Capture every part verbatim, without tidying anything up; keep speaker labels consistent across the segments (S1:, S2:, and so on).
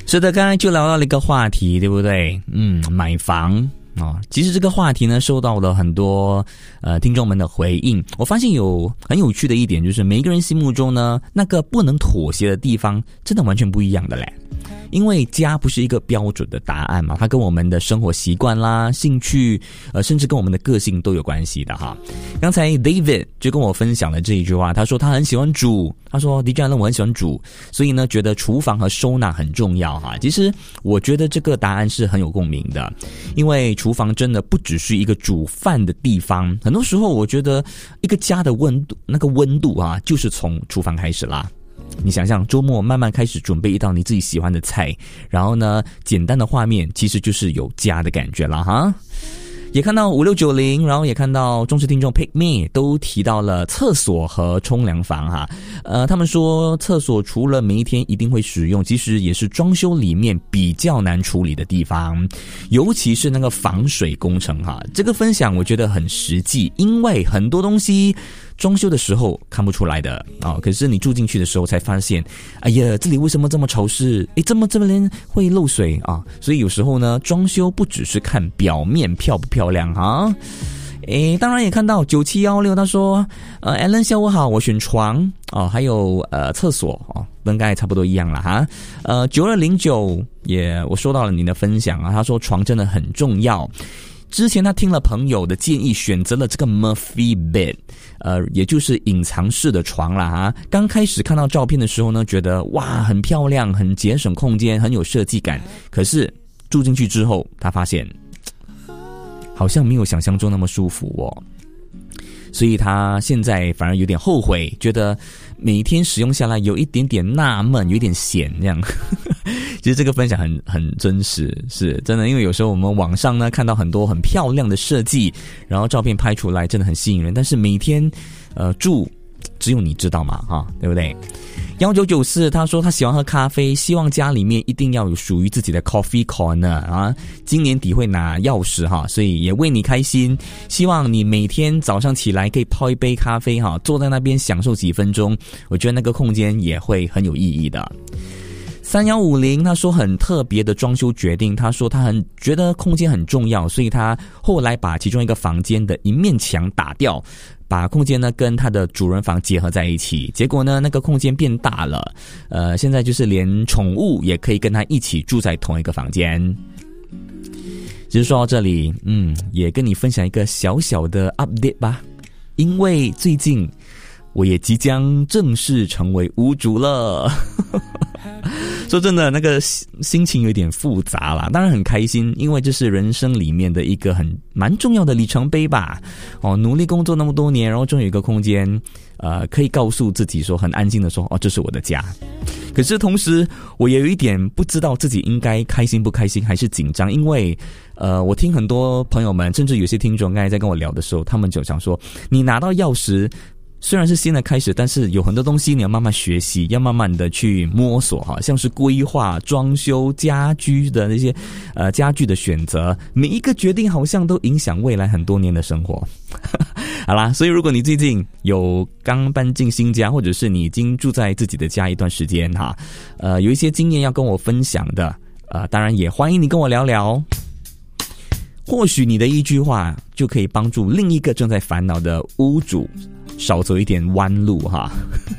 S1: 是的，刚才就聊到了一个话题，对不对？嗯，买房。哦，其实这个话题呢，受到了很多呃听众们的回应。我发现有很有趣的一点，就是每一个人心目中呢，那个不能妥协的地方，真的完全不一样的嘞。因为家不是一个标准的答案嘛，它跟我们的生活习惯啦、兴趣，呃，甚至跟我们的个性都有关系的哈。刚才 David 就跟我分享了这一句话，他说他很喜欢煮，他说 D J Allen 我很喜欢煮，所以呢，觉得厨房和收纳很重要哈。其实我觉得这个答案是很有共鸣的，因为厨房真的不只是一个煮饭的地方，很多时候我觉得一个家的温度，那个温度啊，就是从厨房开始啦。你想想，周末慢慢开始准备一道你自己喜欢的菜，然后呢，简单的画面其实就是有家的感觉了哈。也看到五六九零，然后也看到忠实听众 Pick Me 都提到了厕所和冲凉房哈。呃，他们说厕所除了每一天一定会使用，其实也是装修里面比较难处理的地方，尤其是那个防水工程哈。这个分享我觉得很实际，因为很多东西装修的时候看不出来的啊、哦，可是你住进去的时候才发现，哎呀，这里为什么这么潮湿？诶，这么这边会漏水啊？所以有时候呢，装修不只是看表面漂不漂亮啊。诶，当然也看到九七一六，他说，呃 ，Allen 下午好，我选床哦，还有呃厕所哦，跟刚才差不多一样了哈。呃，九二零九也我收到了你的分享啊，他说床真的很重要。之前他听了朋友的建议，选择了这个 Murphy Bed， 呃，也就是隐藏式的床啦哈。刚开始看到照片的时候呢，觉得哇很漂亮，很节省空间，很有设计感。可是住进去之后，他发现好像没有想象中那么舒服哦。所以他现在反而有点后悔，觉得每天使用下来有一点点纳闷，有一点闲这样。其实这个分享很很真实，是真的，因为有时候我们网上呢看到很多很漂亮的设计，然后照片拍出来真的很吸引人，但是每天呃住只有你知道嘛哈，对不对？一九九四他说他喜欢喝咖啡，希望家里面一定要有属于自己的 coffee corner 啊。今年底会拿钥匙哈，所以也为你开心。希望你每天早上起来可以泡一杯咖啡哈，坐在那边享受几分钟，我觉得那个空间也会很有意义的。三一五零他说很特别的装修决定，他说他很觉得空间很重要，所以他后来把其中一个房间的一面墙打掉，把空间呢跟他的主人房结合在一起，结果呢那个空间变大了，呃，现在就是连宠物也可以跟他一起住在同一个房间。其实说到这里，嗯，也跟你分享一个小小的 update 吧，因为最近我也即将正式成为屋主了。说真的，那个心情有点复杂啦，当然很开心，因为这是人生里面的一个很蛮重要的里程碑吧。哦，努力工作那么多年，然后终于有一个空间，呃，可以告诉自己说很安静的说，哦，这是我的家。可是同时，我也有一点不知道自己应该开心不开心，还是紧张，因为呃，我听很多朋友们，甚至有些听众刚才在跟我聊的时候，他们就想说，你拿到钥匙。虽然是新的开始，但是有很多东西你要慢慢学习，要慢慢的去摸索哈，像是规划、装修、家居的那些呃家具的选择，每一个决定好像都影响未来很多年的生活。好啦，所以如果你最近有刚搬进新家，或者是你已经住在自己的家一段时间哈，呃，有一些经验要跟我分享的，呃，当然也欢迎你跟我聊聊。或许你的一句话就可以帮助另一个正在烦恼的屋主少走一点弯路哈。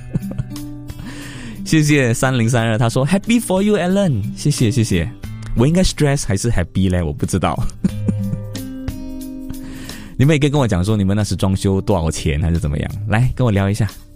S1: 谢谢三零三二，他说 Happy for you Allen， 谢谢谢谢。我应该 stress 还是 happy 嘞？我不知道。你们也可以跟我讲说你们那时装修多少钱还是怎么样，来跟我聊一下。